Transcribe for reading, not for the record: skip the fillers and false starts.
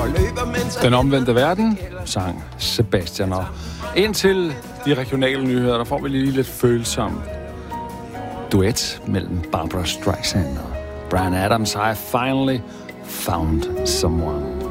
Den omvendte verden, sang Sebastian. Og indtil de regionale nyheder, der får vi lige lidt følsom duet mellem Barbra Streisand og Bryan Adams. I finally found someone.